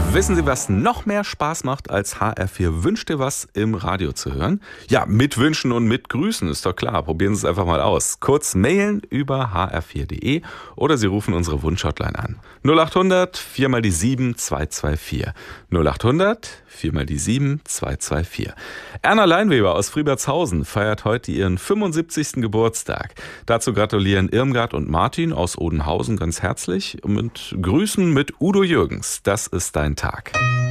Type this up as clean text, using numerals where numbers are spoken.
Wissen Sie, was noch mehr Spaß macht, als HR4 Wünscht dir was im Radio zu hören? Ja, mit Wünschen und mit Grüßen, ist doch klar. Probieren Sie es einfach mal aus. Kurz mailen über hr4.de oder Sie rufen unsere Wunschhotline an. 0800 4 mal die 7 224. 0800 4 mal die 7 224. Erna Leinweber aus Friebertshausen feiert heute ihren 75. Geburtstag. Dazu gratulieren Irmgard und Martin aus Odenhausen ganz herzlich und mit Grüßen mit Udo Jürgens. Das ist dein Tag.